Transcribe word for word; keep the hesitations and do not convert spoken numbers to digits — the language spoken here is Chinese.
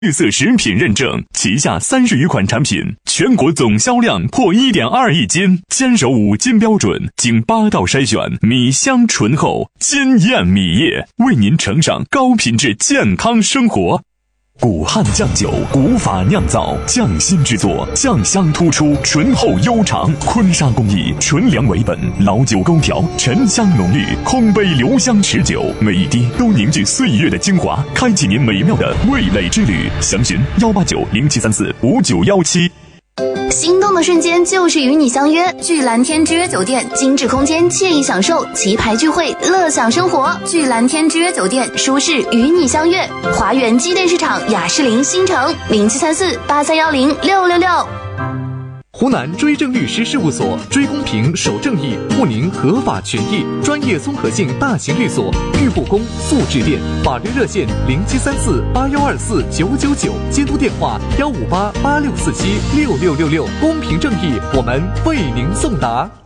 绿色食品认证，旗下三十余款产品，全国总销量破 一点二亿斤，坚守五金标准，经八道筛选，米香醇厚，惊艳米业，为您呈上高品质健康生活。古汉酱酒，古法酿造，匠心制作，酱香突出，醇厚悠长。坤沙工艺，纯粮为本，老酒勾调，沉香浓郁，空杯留香持久，每一滴都凝聚岁月的精华，开启您美妙的味蕾之旅。详询幺八九零七三四五九幺七。 心动的瞬间就是与你相约，聚蓝天之约酒店，精致空间，惬意享受，棋牌聚会，乐享生活。聚蓝天之约酒店，舒适与你相约。华源机电市场雅士林新城零七三四八三幺零六六六。 湖南追正律师事务所，追公平守正义，护您合法权益，专业综合性大型律所，豫不公速致电，法律热线零七三四八幺二四九九九，监督电话幺五八八六四七六六六六，公平正义，我们为您送达。